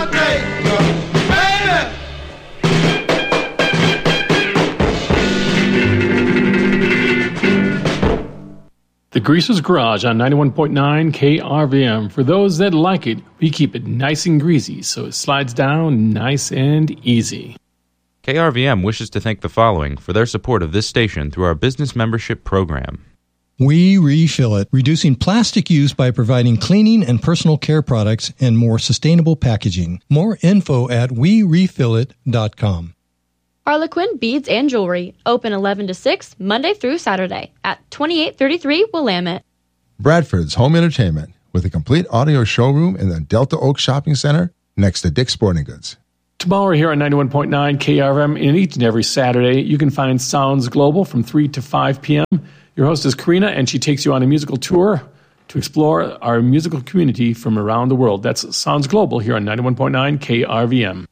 The Greaser's Garage on 91.9 KRVM. For those that like it, we keep it nice and greasy so it slides down nice and easy. KRVM wishes to thank the following for their support of this station through our business membership program. We Refill It, reducing plastic use by providing cleaning and personal care products and more sustainable packaging. More info at WeRefillIt.com. Harlequin Beads and Jewelry, open 11 to 6, Monday through Saturday, at 2833 Willamette. Bradford's Home Entertainment, with a complete audio showroom in the Delta Oak Shopping Center next to Dick's Sporting Goods. Tomorrow here on 91.9 KRVM, and each and every Saturday, you can find Sounds Global from 3 to 5 p.m. Your host is Karina, and she takes you on a musical tour to explore our musical community from around the world. That's Sounds Global here on 91.9 KRVM.